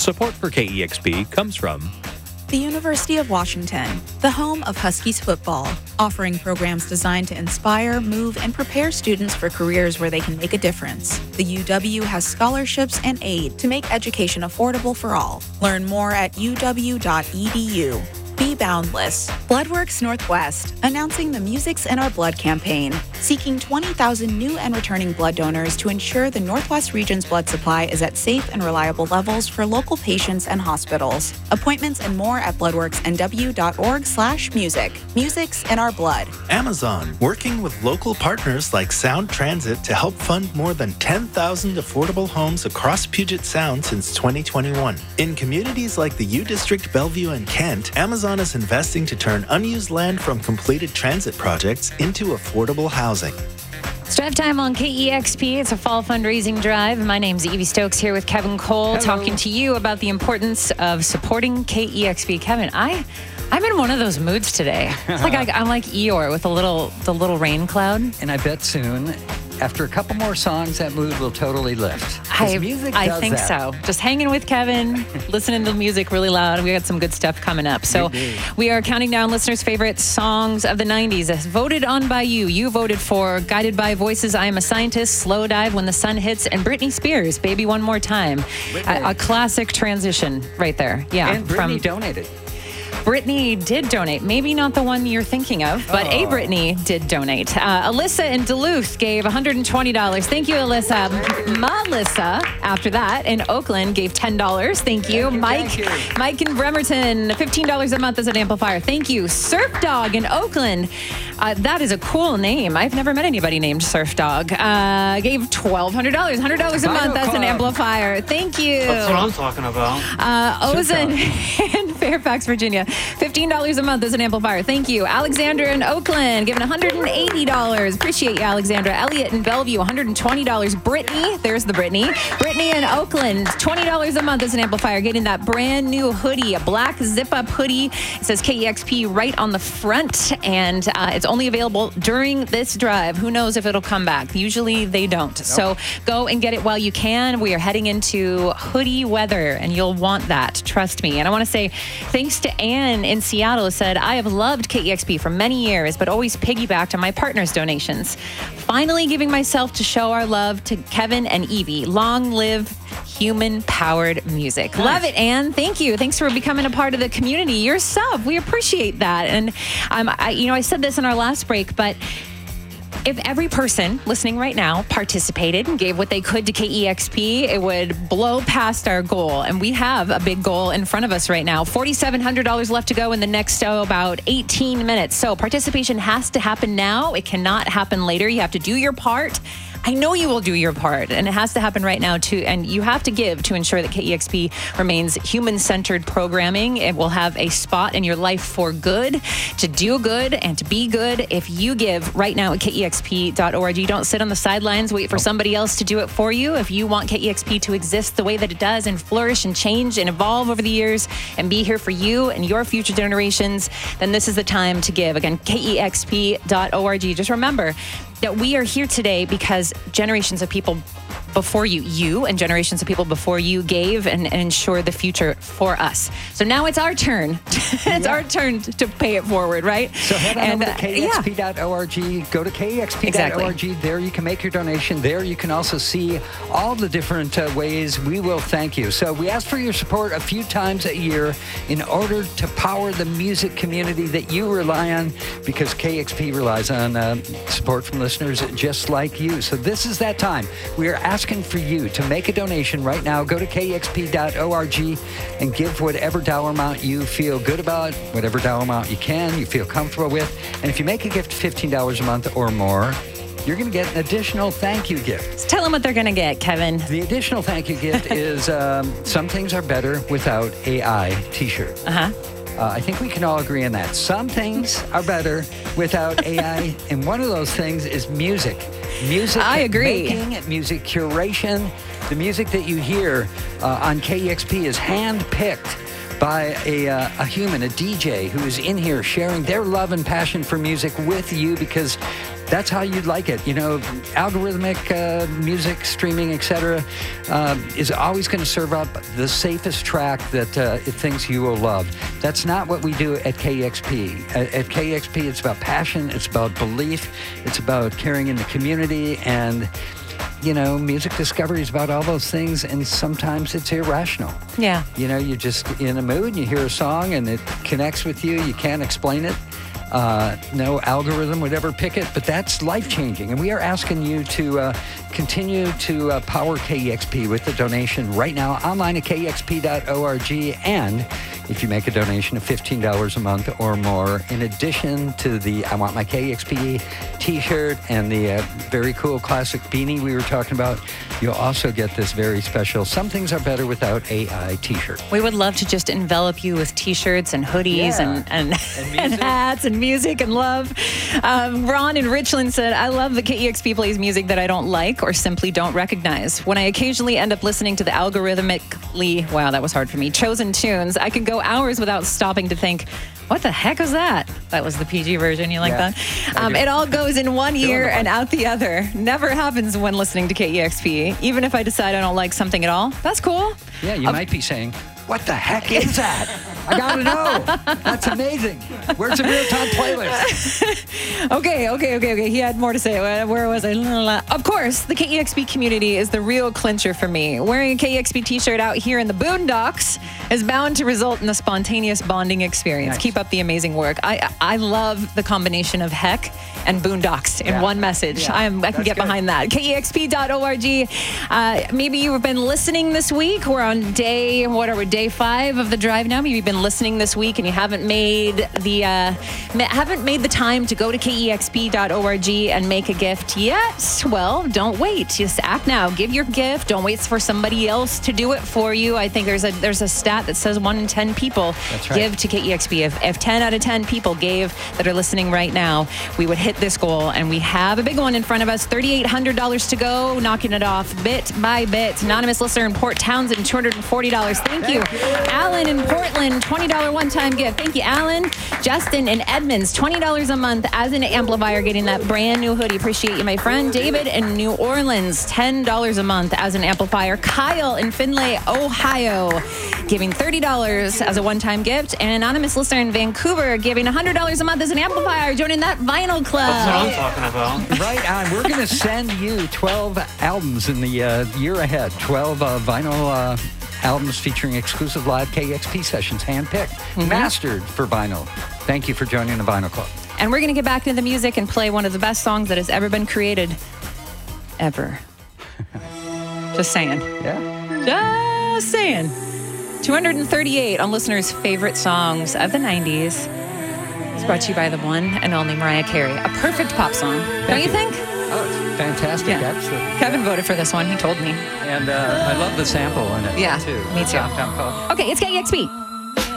Support for KEXP comes from the University of Washington, the home of Huskies football, offering programs designed to inspire, move, and prepare students for careers where they can make a difference. The UW has scholarships and aid to make education affordable for all. Learn more at uw.edu. Be boundless. Bloodworks Northwest, announcing the Music's in Our Blood campaign, seeking 20,000 new and returning blood donors to ensure the Northwest region's blood supply is at safe and reliable levels for local patients and hospitals. Appointments and more at bloodworksnw.org/music. Music's in Our Blood. Amazon, working with local partners like Sound Transit to help fund more than 10,000 affordable homes across Puget Sound since 2021. In communities like the U District, Bellevue, and Kent, Amazon is investing to turn unused land from completed transit projects into affordable housing. It's drive time on KEXP. It's a fall fundraising drive. My name's Evie Stokes here with Kevin Cole, talking to you about the importance of supporting KEXP. Kevin, I'm in one of those moods today. It's like I'm like Eeyore with the little rain cloud. And I bet soon, after a couple more songs, that mood will totally lift. I think so. Just hanging with Kevin, listening to music really loud. We got some good stuff coming up. So we are counting down listeners' favorite songs of the 90s as voted on by you. You voted for Guided by Voices, I Am a Scientist, Slow Dive, When the Sun Hits, and Britney Spears, Baby One More Time. A classic transition right there. Yeah. And Britney donated. Brittany did donate. Maybe not the one you're thinking of, but a Brittany did donate. Alyssa in Duluth gave $120. Thank you, Alyssa. Melissa, after that, in Oakland, gave $10. Thank you. Mike in Bremerton, $15 a month as an amplifier. Thank you. Surf Dog in Oakland. That is a cool name. I've never met anybody named Surf Dog. Gave $1,200, $100 a month as an amplifier. Thank you. That's what I'm talking about. Ozan in Fairfax, Virginia. $15 a month as an amplifier. Thank you. Alexandra in Oakland, giving $180. Appreciate you, Alexandra. Elliot in Bellevue, $120. Brittany, there's the Brittany. Brittany in Oakland, $20 a month as an amplifier, getting that brand new hoodie, a black zip-up hoodie. It says KEXP right on the front, and it's only available during this drive. Who knows if it'll come back? Usually they don't. Nope. So go and get it while you can. We are heading into hoodie weather, and you'll want that. Trust me. And I want to say thanks to Anne in Seattle, who said, I have loved KEXP for many years, but always piggybacked on my partner's donations. Finally giving myself to show our love to Kevin and Evie. Long live human-powered music. Nice. Love it, Anne. Thank you. Thanks for becoming a part of the community. You're a sub. We appreciate that. And I said this in our last break, but if every person listening right now participated and gave what they could to KEXP, it would blow past our goal. And we have a big goal in front of us right now. $4,700 left to go in the next about 18 minutes. So participation has to happen now. It cannot happen later. You have to do your part. I know you will do your part, and it has to happen right now, too. And you have to give to ensure that KEXP remains human-centered programming. It will have a spot in your life for good, to do good, and to be good. If you give right now at KEXP.org, don't sit on the sidelines, wait for somebody else to do it for you. If you want KEXP to exist the way that it does and flourish and change and evolve over the years and be here for you and your future generations, then this is the time to give. Again, KEXP.org. Just remember that we are here today because generations of people before you and generations of people before you gave and ensured the future for us. So now it's our turn. It's our turn to pay it forward, right? So head on over to KEXP.org. Go to KEXP.org. Exactly. There you can make your donation. There you can also see all the different ways we will thank you. So we ask for your support a few times a year in order to power the music community that you rely on, because KEXP relies on support from listeners just like you. So this is that time. We are asking for you to make a donation right now. Go to KEXP.org and give whatever dollar amount you feel good about, whatever dollar amount you feel comfortable with. And if you make a gift of $15 a month or more, you're going to get an additional thank you gift. Just tell them what they're going to get, Kevin. The additional thank you gift is Some Things Are Better Without AI t-shirt. I think we can all agree on that. Some things are better without AI, and one of those things is music. Music I agree. Making, music curation. The music that you hear on KEXP is hand-picked by a human, a DJ, who is in here sharing their love and passion for music with you, because that's how you'd like it. You know, algorithmic music, streaming, etc., is always going to serve up the safest track that it thinks you will love. That's not what we do at KEXP. At KEXP, it's about passion, it's about belief, it's about caring in the community, and you know, music discovery is about all those things, and sometimes it's irrational. Yeah. You know, you're just in a mood, and you hear a song, and it connects with you. You can't explain it. No algorithm would ever pick it, but that's life-changing. And we are asking you to continue to power KEXP with a donation right now online at kexp.org. And if you make a donation of $15 a month or more, in addition to the I Want My KEXP t-shirt and the very cool classic beanie we were talking about, you'll also get this very special Some Things Are Better Without AI t-shirt. We would love to just envelop you with t-shirts and hoodies and hats and music and love. Ron in Richland said, I love that KEXP plays music that I don't like or simply don't recognize. When I occasionally end up listening to the algorithmically, wow, that was hard for me, chosen tunes, I can go hours without stopping to think, what the heck was that? That was the PG version. You like that? It all goes in one ear and out the other. Never happens when listening to KEXP. Even if I decide I don't like something at all, that's cool. Yeah, you might be saying, what the heck is that? I gotta know. That's amazing. Where's the real-time playlist? Okay. He had more to say. Where was I? Of course, the KEXP community is the real clincher for me. Wearing a KEXP t-shirt out here in the boondocks is bound to result in a spontaneous bonding experience. Nice. Keep up the amazing work. I love the combination of heck and boondocks in one message. Yeah, I can get behind that. KEXP.org. Maybe you've been listening this week. We're on day 5 of the drive now. Maybe you've been listening this week and you haven't made the time to go to KEXP.org and make a gift yet. Well, don't wait. Just act now. Give your gift. Don't wait for somebody else to do it for you. I think there's a stat that says 1 in 10 people give to KEXP. If 10 out of 10 people gave that are listening right now, we would hit this goal, and we have a big one in front of us. $3,800 to go, knocking it off bit by bit. Anonymous listener in Port Townsend, $240. Thank you. Alan in Portland, $20 one-time gift. Thank you, Alan. Justin in Edmonds, $20 a month as an amplifier, getting that brand new hoodie. Appreciate you, my friend. David in New Orleans, $10 a month as an amplifier. Kyle in Findlay, Ohio, giving $30 as a one-time gift. And anonymous listener in Vancouver, giving $100 a month as an amplifier, joining that vinyl club. That's what I'm talking about. Right on. We're going to send you 12 albums in the year ahead. 12 vinyl albums featuring exclusive live KEXP sessions, handpicked, mastered for vinyl. Thank you for joining the Vinyl Club. And we're going to get back into the music and play one of the best songs that has ever been created. Ever. Just saying. Yeah. Just saying. 238 on listeners' favorite songs of the 90s. It's brought to you by the one and only Mariah Carey. A perfect pop song. Don't you think? Oh, it's fantastic. Yeah. Absolutely. Kevin voted for this one. He told me. And I love the sample in it, yeah, too. Me too. Downtown Pub. Okay, it's KEXP.